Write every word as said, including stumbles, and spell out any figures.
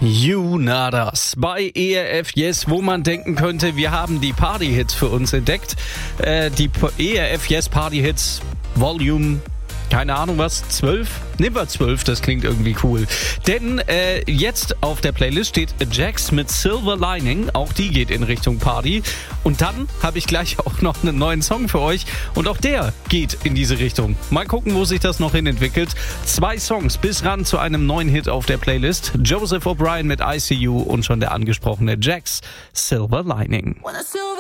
You Nadas bei E R F Yes, wo man denken könnte, wir haben die Party-Hits für uns entdeckt. Äh, die E R F Yes Party-Hits Volume, keine Ahnung was, zwölf? Nehmen wir zwölf, das klingt irgendwie cool. Denn äh, jetzt auf der Playlist steht Jax mit Silver Lining, auch die geht in Richtung Party. Und dann habe ich gleich auch noch einen neuen Song für euch und auch der geht in diese Richtung. Mal gucken, wo sich das noch hin entwickelt. Zwei Songs bis ran zu einem neuen Hit auf der Playlist. Joseph O'Brien mit I See You und schon der angesprochene Jax, Silver Lining.